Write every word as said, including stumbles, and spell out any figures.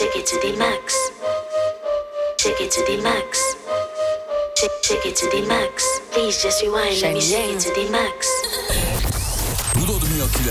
Take it to the max. Take it to the max. Take, take it to the max. Please just rewind. Let me shake it to the max. 무더듬이 어키라